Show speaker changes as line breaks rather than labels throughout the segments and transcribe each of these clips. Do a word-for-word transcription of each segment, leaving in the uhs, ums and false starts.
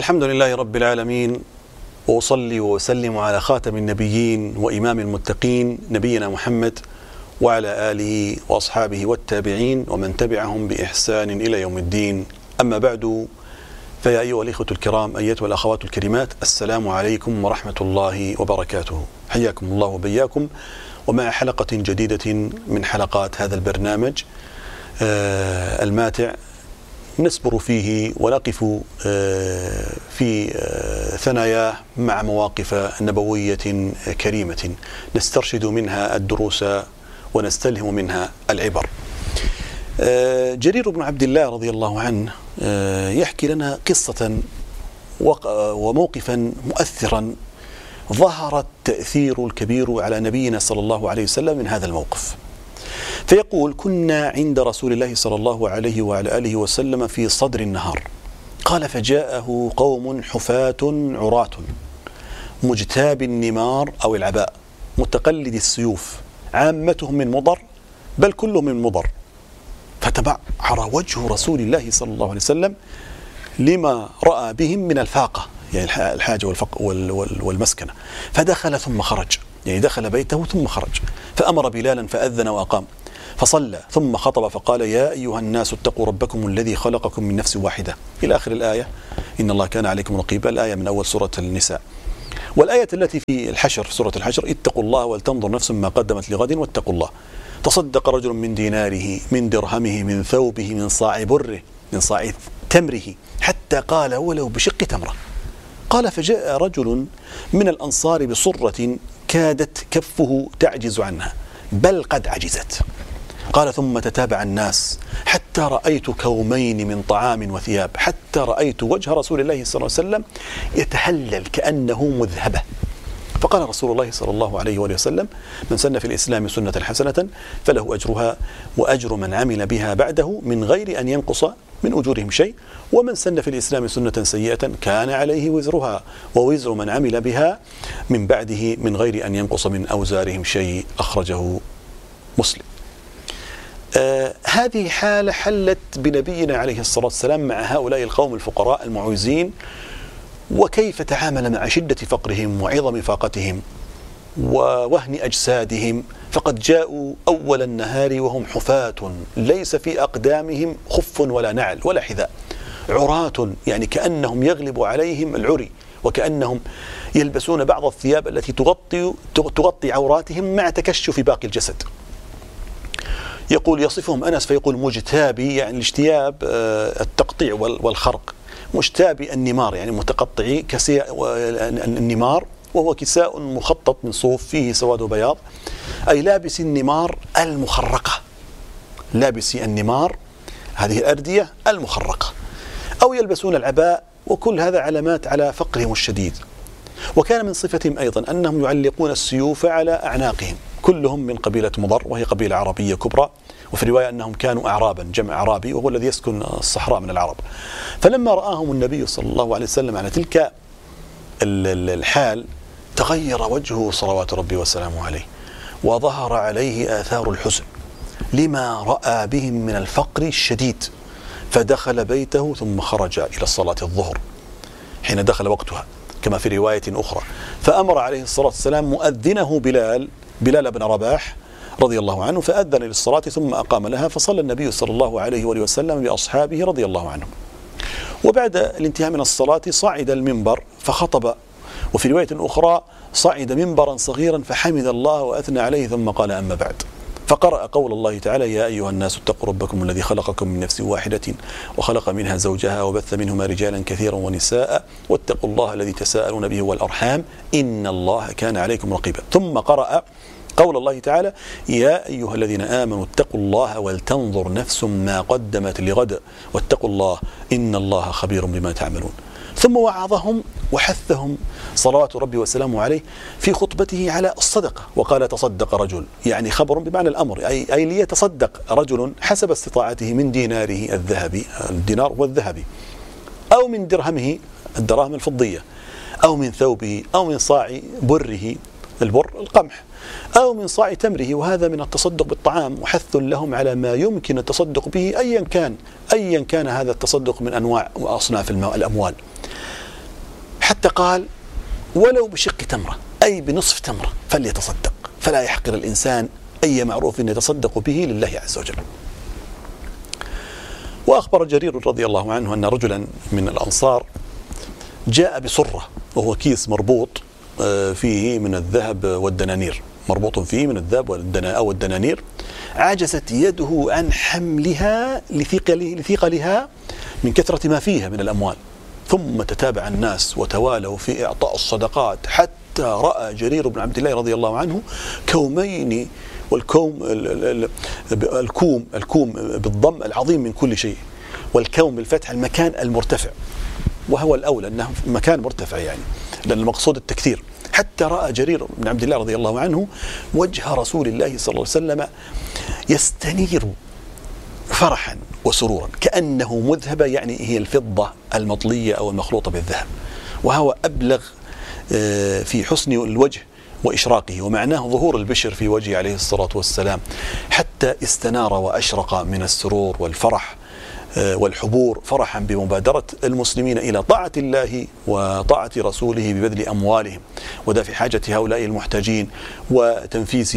الحمد لله رب العالمين، وأصلي وأسلم على خاتم النبيين وإمام المتقين نبينا محمد وعلى آله وأصحابه والتابعين ومن تبعهم بإحسان إلى يوم الدين. أما بعد، فيا أيها الإخوة الكرام، أيتها الأخوات الكريمات، السلام عليكم ورحمة الله وبركاته. حياكم الله وبياكم ومع حلقة جديدة من حلقات هذا البرنامج آه الماتع، نسبر فيه ونقف آه في آه ثناياه مع مواقف نبوية كريمة نسترشد منها الدروس ونستلهم منها العبر. آه جرير بن عبد الله رضي الله عنه آه يحكي لنا قصة وموقفا مؤثرا ظهر التأثير الكبير على نبينا صلى الله عليه وسلم من هذا الموقف. فيقول: كنا عند رسول الله صلى الله عليه وعلى آله وسلم في صدر النهار، قال: فجاءه قوم حفاة عراة مجتاب النمار أو العباء متقلد السيوف، عامتهم من مضر، بل كلهم من مضر. فتبعر وجه رسول الله صلى الله عليه وسلم لما رأى بهم من الفاقة، يعني الحاجة والفق والمسكنة، فدخل ثم خرج، يعني دخل بيته ثم خرج، فأمر بلالا فأذن وأقام، فصلى ثم خطب فقال: يا أيها الناس اتقوا ربكم الذي خلقكم من نفس واحدة، إلى آخر الآية، إن الله كان عليكم رقيبا، الآية من أول سورة النساء. والآية التي في الحشر، في سورة الحشر: اتقوا الله ولتنظر نفس ما قدمت لغد واتقوا الله. تصدق رجل من ديناره، من درهمه، من ثوبه، من صاع بره، من صاع تمره، حتى قال: ولو بشق تمرة. قال: فجاء رجل من الأنصار بصرة كادت كفه تعجز عنها، بل قد عجزت. قال: ثم تتابع الناس حتى رأيت كومين من طعام وثياب، حتى رأيت وجه رسول الله صلى الله عليه وسلم يتهلل كأنه مذهبة. فقال رسول الله صلى الله عليه وآله وسلم: من سن في الإسلام سنة حسنة فله أجرها وأجر من عمل بها بعده من غير أن ينقص من أجورهم شيء، ومن سن في الإسلام سنة سيئة كان عليه وزرها ووزر من عمل بها من بعده من غير أن ينقص من أوزارهم شيء. أخرجه مسلم. آه هذه حالة حلت بنبينا عليه الصلاة والسلام مع هؤلاء القوم الفقراء المعوزين، وكيف تعامل مع شدة فقرهم وعظم فاقتهم ووهن أجسادهم. فقد جاءوا أول النهار وهم حفاة، ليس في أقدامهم خف ولا نعل ولا حذاء، عراة، يعني كأنهم يغلب عليهم العري، وكأنهم يلبسون بعض الثياب التي تغطي تغطي عوراتهم مع تكشف باقي الجسد. يقول يصفهم أنس فيقول: مجتابي، يعني الاجتياب التقطيع والخرق، مجتابي النمار، يعني متقطعي كساء النمار، وهو كساء مخطط من صوف فيه سواد وبياض، أي لابس النمار المخرقة، لابس النمار هذه الأردية المخرقة، أو يلبسون العباء، وكل هذا علامات على فقرهم الشديد. وكان من صفتهم أيضا أنهم يعلقون السيوف على أعناقهم، كلهم من قبيلة مضر، وهي قبيلة عربية كبرى، وفي رواية أنهم كانوا أعرابا، جمع أعرابي، وهو الذي يسكن الصحراء من العرب. فلما رآهم النبي صلى الله عليه وسلم على تلك الحال تغير وجهه صلوات ربي وسلامه عليه، وظهر عليه آثار الحزن لما رأى بهم من الفقر الشديد، فدخل بيته ثم خرج إلى الصلاة الظهر حين دخل وقتها، كما في رواية أخرى. فأمر عليه الصلاة والسلام مؤذنه بلال بلال بن رباح رضي الله عنه، فأذن للصلاة ثم أقام لها، فصلى النبي صلى الله عليه وآله وسلم بأصحابه رضي الله عنهم. وبعد الانتهاء من الصلاة صعد المنبر فخطب، وفي رواية أخرى صعد منبرا صغيرا فحمد الله وأثنى عليه ثم قال: أما بعد، فقرأ قول الله تعالى: يا أيها الناس اتقوا ربكم الذي خلقكم من نفس واحدة وخلق منها زوجها وبث منهما رجالا كثيرا ونساء واتقوا الله الذي تساءلون به والأرحام إن الله كان عليكم رقيبا. ثم قرأ قول الله تعالى: يا أيها الذين آمنوا اتقوا الله ولتنظر نفس ما قدمت لغد واتقوا الله إن الله خبير بما تعملون. ثم وعظهم وحثهم صلوات ربي وسلامه عليه في خطبته على الصدقة، وقال: تصدق رجل، يعني خبر بمعنى الأمر، أي, أي ليتصدق رجل حسب استطاعته من ديناره الذهبي، الدينار والذهبي، أو من درهمه الدراهم الفضية، أو من ثوبه، أو من صاع بره البر القمح، أو من صاع تمره، وهذا من التصدق بالطعام، وحث لهم على ما يمكن التصدق به أيا كان أيا كان هذا التصدق من أنواع وأصناف الأموال. حتى قال ولو بشق تمرة، أي بنصف تمرة فليتصدق، فلا يحقر الإنسان أي معروف يتصدق به لله عز وجل. وأخبر جرير رضي الله عنه أن رجلا من الأنصار جاء بصرة، وهو كيس مربوط فيه من الذهب والدنانير، مربوط فيه من الذهب أو الدنانير، عجزت يده عن حملها لثقلها من كثرة ما فيها من الأموال. ثم تتابع الناس وتوالوا في إعطاء الصدقات حتى رأى جرير بن عبد الله رضي الله عنه كومين، والكوم الكوم الكوم بالضم العظيم من كل شيء، والكوم بالفتح المكان المرتفع، وهو الأولى أنه مكان مرتفع يعني، لأن المقصود التكثير. حتى رأى جرير بن عبد الله رضي الله عنه وجه رسول الله صلى الله عليه وسلم يستنير فرحا وسرورا كأنه مذهبة، يعني هي الفضة المطلية أو المخلوطة بالذهب، وهو أبلغ في حسن الوجه وإشراقه، ومعناه ظهور البشر في وجهه عليه الصلاة والسلام، حتى استنار وأشرق من السرور والفرح والحبور، فرحا بمبادرة المسلمين إلى طاعة الله وطاعة رسوله ببذل أموالهم ودفع حاجة هؤلاء المحتاجين وتنفيس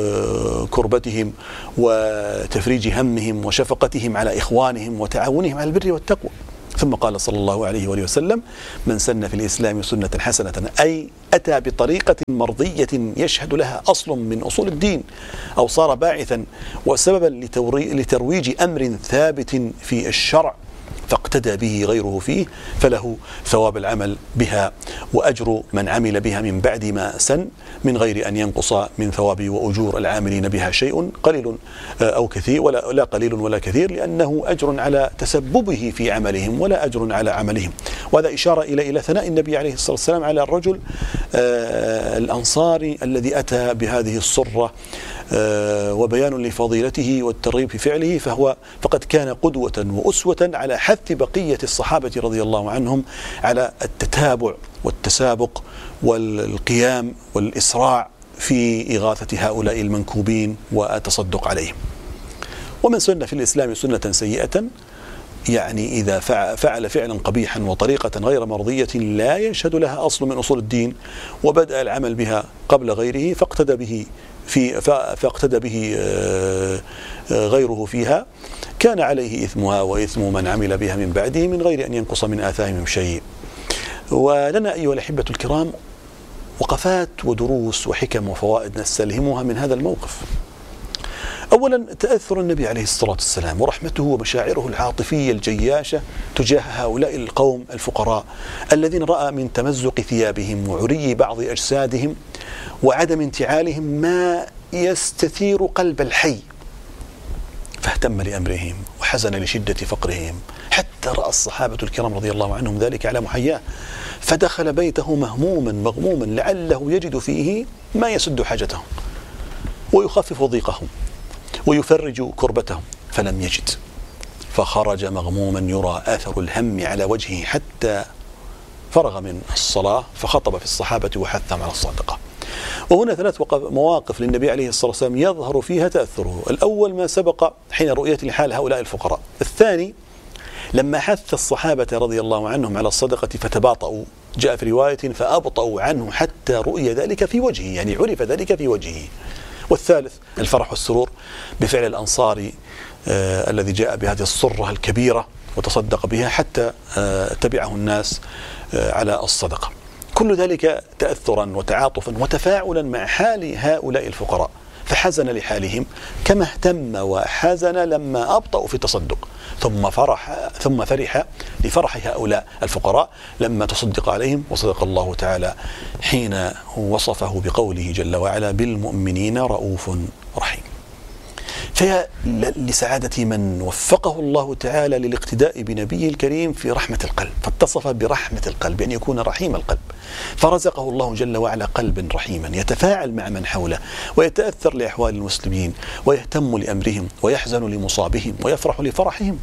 كربتهم وتفريج همهم وشفقتهم على إخوانهم وتعاونهم على البر والتقوى. ثم قال صلى الله عليه وآله وسلم: من سن في الإسلام سنة حسنة، أي أتى بطريقة مرضية يشهد لها أصل من أصول الدين، أو صار باعثا وسببا لترويج أمر ثابت في الشرع فاقتدى به غيره فيه، فله ثواب العمل بها وأجر من عمل بها من بعد ما سن، من غير أن ينقص من ثواب وأجور العاملين بها شيء قليل أو كثير، ولا لا قليل ولا كثير، لأنه أجر على تسببه في عملهم ولا أجر على عملهم. وهذا إشارة إلى إلى ثناء النبي عليه الصلاة والسلام على الرجل الأنصاري الذي أتى بهذه الصرة، وبيان لفضيلته والترغيب في فعله، فهو فقد كان قدوة وأسوة على حث بقية الصحابة رضي الله عنهم على التتابع والتسابق والقيام والإسراع في إغاثة هؤلاء المنكوبين والتصدق عليهم. ومن سن في الإسلام سنة سيئة، يعني إذا فعل فعلا قبيحا وطريقة غير مرضية لا يشهد لها أصل من أصول الدين وبدأ العمل بها قبل غيره فاقتدى به في فاقتدى به غيره فيها، كان عليه إثمها وإثم من عمل بها من بعده من غير أن ينقص من آثامهم شيء. ولنا أيها الأحبة الكرام وقفات ودروس وحكم وفوائد نستلهمها من هذا الموقف. أولا، تأثر النبي عليه الصلاة والسلام ورحمته ومشاعره العاطفية الجياشة تجاه هؤلاء القوم الفقراء الذين رأى من تمزق ثيابهم وعري بعض أجسادهم وعدم انتعالهم ما يستثير قلب الحي، فاهتم لأمرهم وحزن لشدة فقرهم، حتى رأى الصحابة الكرام رضي الله عنهم ذلك على محياه، فدخل بيته مهموما مغموما لعله يجد فيه ما يسد حاجتهم ويخفف ضيقهم ويفرج كربتهم، فلم يجد، فخرج مغموما يرى آثر الهم على وجهه حتى فرغ من الصلاة فخطب في الصحابة وحثهم على الصدقة. وهنا ثلاث مواقف للنبي عليه الصلاة والسلام يظهر فيها تأثره. الأول ما سبق حين رؤيته لحال هؤلاء الفقراء. الثاني لما حث الصحابة رضي الله عنهم على الصدقة فتباطؤوا، جاء في رواية فأبطأوا عنه حتى رؤي ذلك في وجهه، يعني عرف ذلك في وجهه. والثالث الفرح والسرور بفعل الأنصاري آه الذي جاء بهذه الصرة الكبيرة وتصدق بها حتى آه تبعه الناس آه على الصدقة. كل ذلك تأثرا وتعاطفا وتفاعلا مع حال هؤلاء الفقراء، فحزن لحالهم كما اهتم وحزن لما أبطأوا في التصدق، ثم فرح ثم فرح لفرح هؤلاء الفقراء لما تصدق عليهم. وصدق الله تعالى حين وصفه بقوله جل وعلا: بالمؤمنين رؤوف رحيم. فيا لسعادة من وفقه الله تعالى للاقتداء بنبيه الكريم في رحمة القلب، فاتصف برحمة القلب بأن يكون رحيم القلب، فرزقه الله جل وعلا قلبا رحيما يتفاعل مع من حوله ويتأثر لأحوال المسلمين ويهتم لأمرهم ويحزن لمصابهم ويفرح لفرحهم.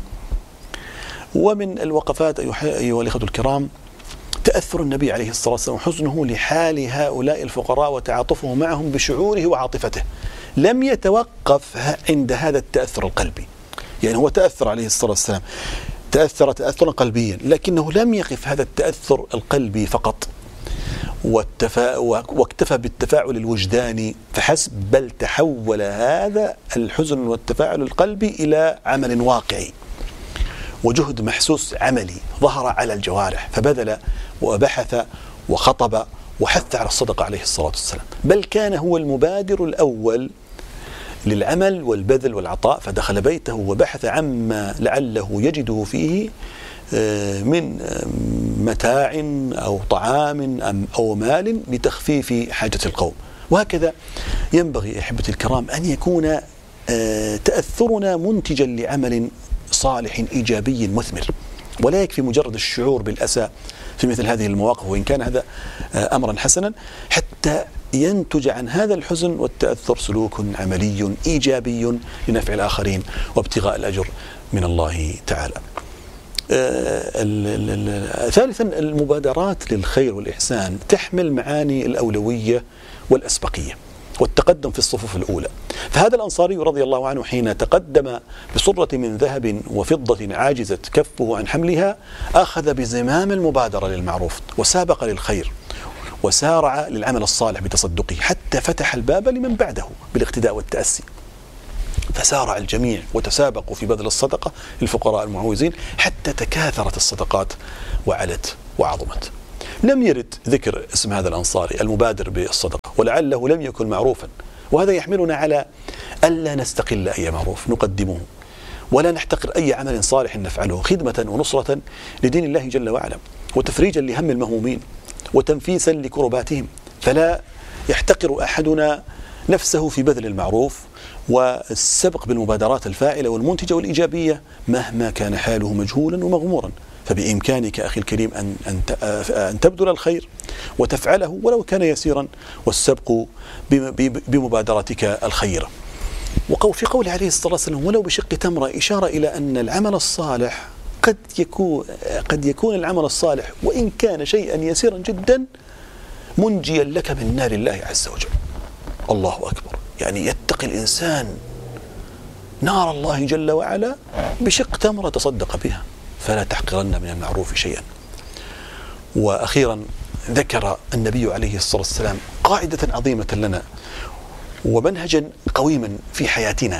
ومن الوقفات أيها الأخوة الكرام تأثر النبي عليه الصلاة والسلام وحزنه لحال هؤلاء الفقراء وتعاطفه معهم بشعوره وعاطفته، لم يتوقف عند هذا التأثر القلبي. يعني هو تأثر عليه الصلاة والسلام تأثر تأثرا قلبيا، لكنه لم يقف هذا التأثر القلبي فقط والتفا... واكتفى بالتفاعل الوجداني فحسب، بل تحول هذا الحزن والتفاعل القلبي إلى عمل واقعي وجهد محسوس عملي ظهر على الجوارح، فبذل وبحث وخطب وحث على الصدقة عليه الصلاة والسلام، بل كان هو المبادر الأول للعمل والبذل والعطاء، فدخل بيته وبحث عما لعله يجده فيه من متاع أو طعام أو مال لتخفيف حاجة القوم. وهكذا ينبغي أحبتي الكرام أن يكون تأثرنا منتجا لعمل صالح إيجابي مثمر، ولا يكفي مجرد الشعور بالأسى في مثل هذه المواقف، وإن كان هذا أمرا حسنا، حتى ينتج عن هذا الحزن والتأثر سلوك عملي إيجابي لنفع الآخرين وابتغاء الأجر من الله تعالى. ثالثا، المبادرات للخير والإحسان تحمل معاني الأولوية والأسبقية والتقدم في الصفوف الأولى. فهذا الأنصاري رضي الله عنه حين تقدم بصرة من ذهب وفضة عاجزت كفه عن حملها، أخذ بزمام المبادرة للمعروف وسابق للخير وسارع للعمل الصالح بتصدقه، حتى فتح الباب لمن بعده بالاقتداء والتأسي، فسارع الجميع وتسابقوا في بذل الصدقة للفقراء المعوزين حتى تكاثرت الصدقات وعلت وعظمت. لم يرد ذكر اسم هذا الأنصاري المبادر بالصدقة، ولعله لم يكن معروفا، وهذا يحملنا على ألا نستقل أي معروف نقدمه، ولا نحتقر أي عمل صالح نفعله، خدمة ونصرة لدين الله جل وعلا، وتفريجا لهم المهمومين، وتنفيسا لكرباتهم. فلا يحتقر أحدنا نفسه في بذل المعروف والسبق بالمبادرات الفاعلة والمنتجة والإيجابية مهما كان حاله مجهولا ومغمورا. فبإمكانك أخي الكريم أن, أن تبذل الخير وتفعله ولو كان يسيرا، والسبق بمبادرتك الخيرة. وفي قوله عليه الصلاة والسلام ولو بشق تمرة إشارة إلى أن العمل الصالح قد يكون, قد يكون العمل الصالح وإن كان شيئا يسيرا جدا منجيا لك من نار الله عز وجل. الله أكبر، يعني يتقي الإنسان نار الله جل وعلا بشق تمرة تصدق بها، فلا تحقرن من المعروف شيئا. وأخيرا ذكر النبي عليه الصلاة والسلام قاعدة عظيمة لنا ومنهجا قويما في حياتنا،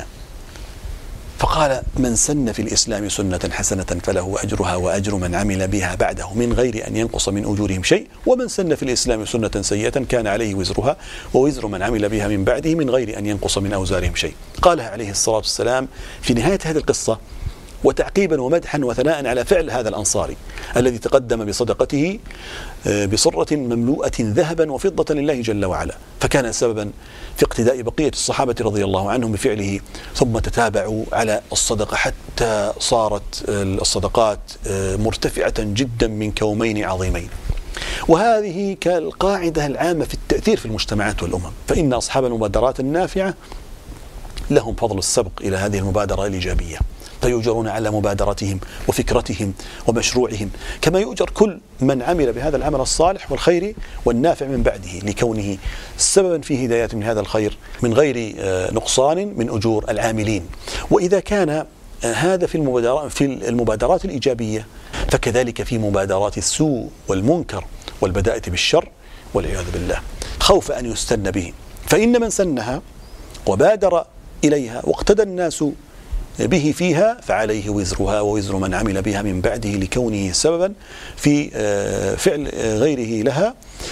فقال من سن في الإسلام سنة حسنة فله أجرها وأجر من عمل بها بعده من غير أن ينقص من أجورهم شيء، ومن سن في الإسلام سنة سيئة كان عليه وزرها ووزر من عمل بها من بعده من غير أن ينقص من أوزارهم شيء. قالها عليه الصلاة والسلام في نهاية هذه القصة وتعقيبا ومدحا وثناء على فعل هذا الأنصاري الذي تقدم بصدقته بصرة مملوءة ذهبا وفضة لله جل وعلا، فكان سببا في اقتداء بقية الصحابة رضي الله عنهم بفعله، ثم تتابعوا على الصدقة حتى صارت الصدقات مرتفعة جدا من كومين عظيمين. وهذه كالقاعدة العامة في التأثير في المجتمعات والأمم، فإن أصحاب المبادرات النافعة لهم فضل السبق إلى هذه المبادرة الإيجابية، فيؤجرون على مبادرتهم وفكرتهم ومشروعهم، كما يؤجر كل من عمل بهذا العمل الصالح والخير والنافع من بعده، لكونه سببا في هداية من هذا الخير من غير نقصان من أجور العاملين. وإذا كان هذا في المبادرات في المبادرات الإيجابية، فكذلك في مبادرات السوء والمنكر والبداءة بالشر والعياذ بالله، خوف أن يستن به. فإن من سنها وبادر إليها واقتدى الناس به فيها فعليه وزرها ووزر من عمل بها من بعده، لكونه سببا في فعل غيره لها،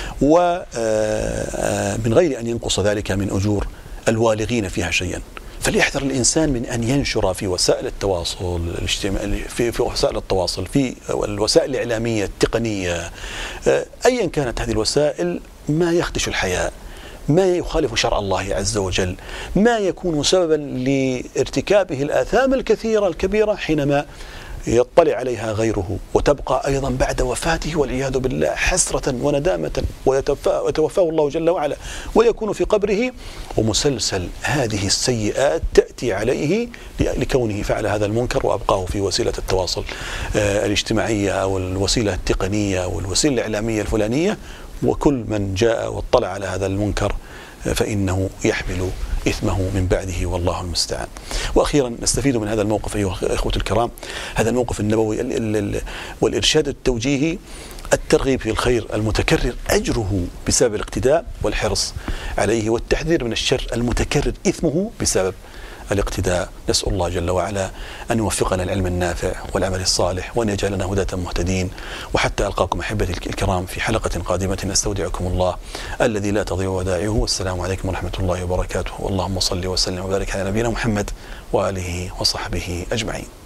ومن غير أن ينقص ذلك من أجور الوالغين فيها شيئا. فليحذر الإنسان من أن ينشر في وسائل التواصل الاجتماعي في في وسائل التواصل في الوسائل الإعلامية التقنية أيا كانت هذه الوسائل ما يخدش الحياة، ما يخالف شرع الله عز وجل، ما يكون سببا لارتكابه الآثام الكثيرة الكبيرة حينما يطلع عليها غيره، وتبقى أيضا بعد وفاته والعياذ بالله حسرة وندامة، ويتوفاه الله جل وعلا ويكون في قبره ومسلسل هذه السيئات تأتي عليه لكونه فعل هذا المنكر وأبقاه في وسيلة التواصل الاجتماعية أو الوسيلة التقنية أو الوسيلة الإعلامية الفلانية. وكل من جاء واطلع على هذا المنكر فإنه يحمل إثمه من بعده والله المستعان. وأخيرا نستفيد من هذا الموقف أيها الإخوة الكرام، هذا الموقف النبوي والإرشاد التوجيهي، الترغيب في الخير المتكرر أجره بسبب الاقتداء والحرص عليه، والتحذير من الشر المتكرر إثمه بسبب الاقتداء. نسأل الله جل وعلا أن يوفقنا العلم النافع والعمل الصالح، وأن يجعلنا هداة مهتدين. وحتى ألقاكم أحبتي الكرام في حلقة قادمة، أستودعكم الله الذي لا تضيع ودائعه، والسلام عليكم ورحمة الله وبركاته، واللهم صل وسلم وبارك على نبينا محمد وآله وصحبه أجمعين.